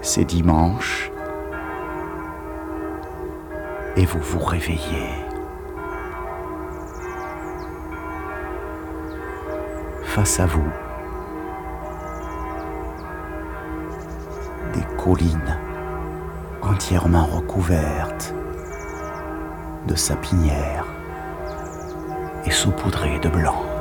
C'est dimanche et vous vous réveillez. Face à vous, des collines entièrement recouvertes de sapinières et saupoudrées de blanc.